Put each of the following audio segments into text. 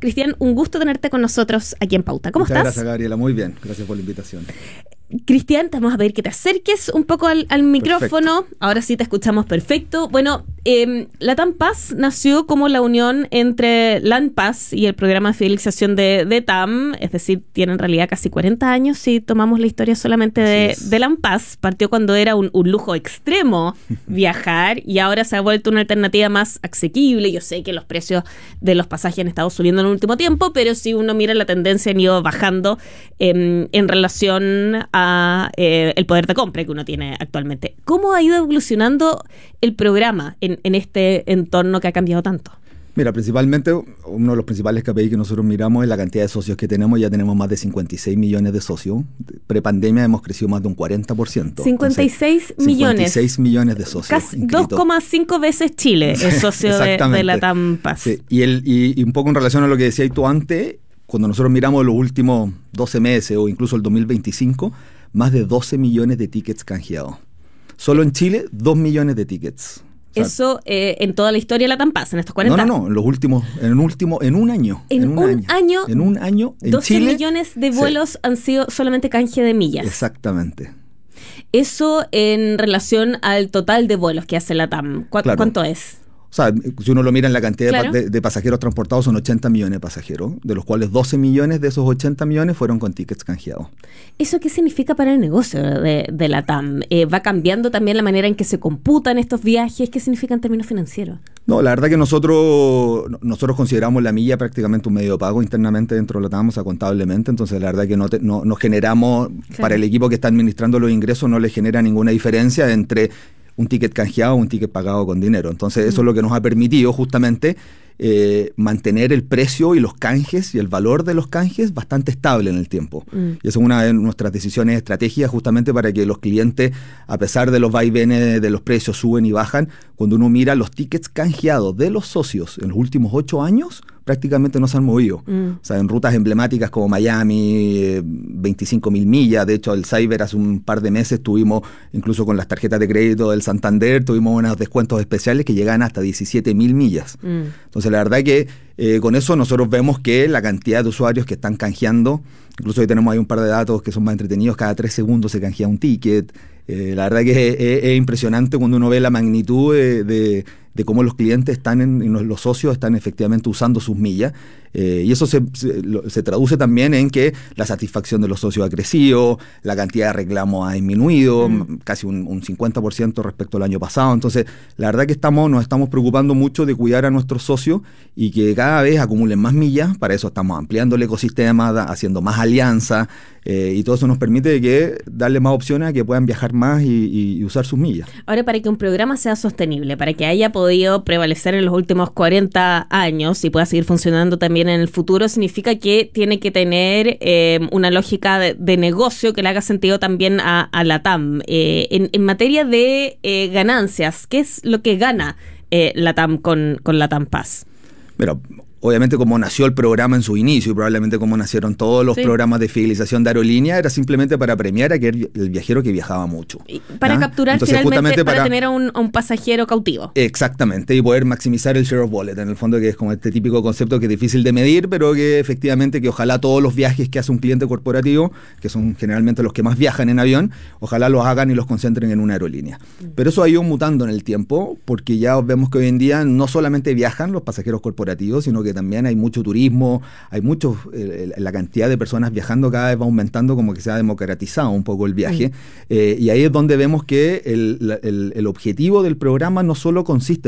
Cristian, un gusto tenerte con nosotros aquí en Pauta. ¿Cómo estás? Gracias, Gabriela. Muy bien. Gracias por la invitación. Cristian, te vamos a pedir que te acerques un poco al micrófono. Perfecto. Ahora sí te escuchamos perfecto. Bueno, LATAM Paz nació como la unión entre LAN Paz y el programa de fidelización de TAM, es decir, tiene en realidad casi 40 años si tomamos la historia solamente de LAN Paz. Partió cuando era un lujo extremo viajar y ahora se ha vuelto una alternativa más asequible. Yo sé que los precios de los pasajes han estado subiendo en el último tiempo, pero si uno mira la tendencia han ido bajando en relación a el poder de compra que uno tiene actualmente. ¿Cómo ha ido evolucionando el programa en este entorno que ha cambiado tanto? Mira, principalmente, uno de los principales KPI que nosotros miramos es la cantidad de socios que tenemos. Ya tenemos más de 56 millones de socios. Prepandemia hemos crecido más de un 40%. 56 millones. 56 millones de socios. Casi 2,5 veces Chile es socio de LATAM Paz. Sí. Y un poco en relación a lo que decías tú antes, cuando nosotros miramos los últimos 12 meses o incluso el 2025, más de 12 millones de tickets canjeados. Solo en Chile, 2 millones de tickets. O sea, eso en toda la historia de LATAM Paz, en estos 40 años. No, en un año. En un año, en 12 Chile, millones de vuelos han sido solamente canje de millas. Exactamente. Eso en relación al total de vuelos que hace LATAM. Claro. ¿Cuánto es? O sea, si uno lo mira en la cantidad de pasajeros transportados, son 80 millones de pasajeros, de los cuales 12 millones de esos 80 millones fueron con tickets canjeados. ¿Eso qué significa para el negocio de LATAM? ¿Va cambiando también la manera en que se computan estos viajes? ¿Qué significa en términos financieros? No, la verdad que nosotros consideramos la milla prácticamente un medio de pago internamente dentro de LATAM, o sea, contablemente. Entonces, la verdad que no generamos, para el equipo que está administrando los ingresos, no le genera ninguna diferencia entre un ticket canjeado o un ticket pagado con dinero. Entonces, eso es lo que nos ha permitido justamente mantener el precio y los canjes y el valor de los canjes bastante estable en el tiempo. Y esa es una de nuestras decisiones estratégicas justamente para que los clientes, a pesar de los vaivenes de los precios, suben y bajan. Cuando uno mira los tickets canjeados de los socios en los últimos 8 años, prácticamente no se han movido. O sea, en rutas emblemáticas como Miami, 25.000 millas. De hecho, el Cyber hace un par de meses tuvimos, incluso con las tarjetas de crédito del Santander, tuvimos unos descuentos especiales que llegan hasta 17.000 millas. Entonces, la verdad que con eso nosotros vemos que la cantidad de usuarios que están canjeando, incluso hoy tenemos ahí un par de datos que son más entretenidos, cada 3 segundos se canjea un ticket. La verdad que es impresionante cuando uno ve la magnitud de cómo los clientes los socios están efectivamente usando sus millas. Y eso se traduce también en que la satisfacción de los socios ha crecido, la cantidad de reclamos ha disminuido, casi un 50% respecto al año pasado. Entonces, la verdad que nos estamos preocupando mucho de cuidar a nuestros socios y que cada vez acumulen más millas. Para eso estamos ampliando el ecosistema, haciendo más alianzas, y todo eso nos permite darle más opciones a que puedan viajar más y usar sus millas. Ahora, para que un programa sea sostenible, para que haya podido prevalecer en los últimos 40 años y pueda seguir funcionando también en el futuro, significa que tiene que tener una lógica de negocio que le haga sentido también a LATAM. En materia de ganancias, ¿qué es lo que gana LATAM con LATAM Paz? Mira, obviamente como nació el programa en su inicio y probablemente como nacieron todos los programas de fidelización de aerolínea, era simplemente para premiar a el viajero que viajaba mucho. Para capturar. Entonces, finalmente para tener a un pasajero cautivo. Exactamente, y poder maximizar el share of wallet, en el fondo, que es como este típico concepto que es difícil de medir, pero que efectivamente que ojalá todos los viajes que hace un cliente corporativo, que son generalmente los que más viajan en avión, ojalá los hagan y los concentren en una aerolínea. Pero eso ha ido mutando en el tiempo, porque ya vemos que hoy en día no solamente viajan los pasajeros corporativos, sino que también hay mucho turismo, hay la cantidad de personas viajando cada vez va aumentando, como que se ha democratizado un poco el viaje. Y ahí es donde vemos que el objetivo del programa no solo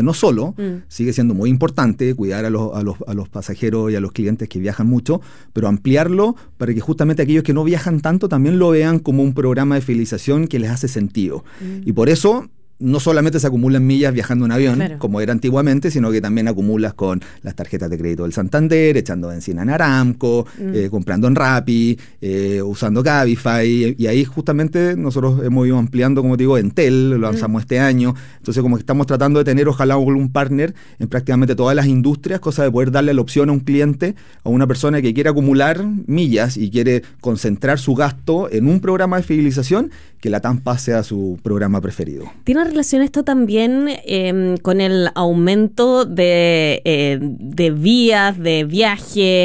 sigue siendo muy importante, cuidar a los pasajeros y a los clientes que viajan mucho, pero ampliarlo para que justamente aquellos que no viajan tanto también lo vean como un programa de fidelización que les hace sentido. Y por eso no solamente se acumulan millas viajando en avión, como era antiguamente, sino que también acumulas con las tarjetas de crédito del Santander, echando benzina en Aramco, comprando en Rappi, usando Cabify, y ahí justamente nosotros hemos ido ampliando, como te digo, Entel, lo lanzamos este año. Entonces, como que estamos tratando de tener, ojalá, un partner en prácticamente todas las industrias, cosa de poder darle la opción a un cliente, a una persona que quiere acumular millas y quiere concentrar su gasto en un programa de fidelización, que LATAM Paz sea su programa preferido. ¿Tiene relación esto también con el aumento de vías, de viaje,